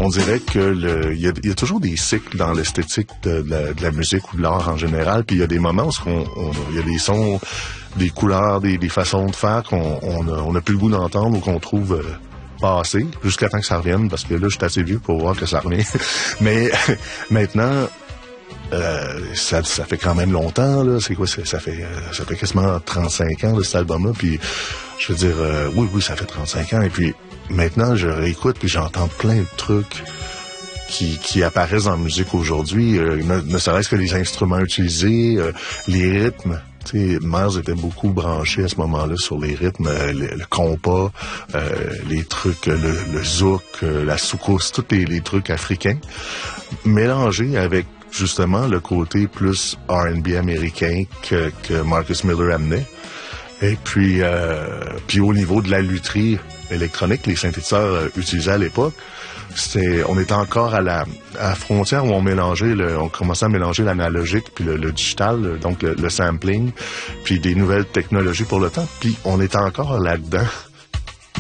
on dirait que il y a toujours des cycles dans l'esthétique de la musique ou de l'art en général, puis il y a des moments où il y a des sons, des couleurs, des façons de faire qu'on a plus le goût d'entendre ou qu'on trouve pas assez, jusqu'à temps que ça revienne, parce que là, je suis assez vieux pour voir que ça revient. Mais maintenant, ça fait quand même longtemps, là. C'est quoi? Ça fait quasiment 35 ans, là, cet album-là. Puis, je veux dire, oui, ça fait 35 ans. Et puis, maintenant, je réécoute, puis j'entends plein de trucs qui apparaissent dans la musique aujourd'hui. Ne serait-ce que les instruments utilisés, les rythmes. Tu sais, Miles était beaucoup branché à ce moment-là sur les rythmes, le compas, les trucs, le zouk, la soukous, tous les trucs africains, mélangés avec justement le côté plus R&B américain que Marcus Miller amenait. Et puis au niveau de la lutherie électronique, les synthétiseurs utilisés à l'époque, on était encore à la frontière où on commençait à mélanger l'analogique puis le digital, donc le sampling, puis des nouvelles technologies pour le temps, puis on était encore là-dedans.